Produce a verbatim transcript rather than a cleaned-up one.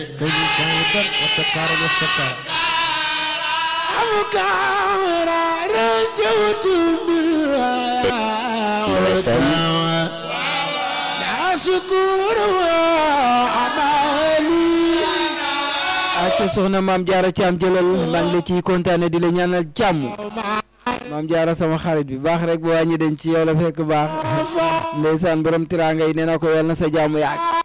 ak soxna Maam Jaara Caam jëlal maa ngi la ciy kontaane di la ñaanal jàmm Maam Jaara sama xarit bi baax rek bu wàññi dañ ci yow la fekk baax ndeysaan borom tiraanga yi nee na ko yal na sa jàmm yàgg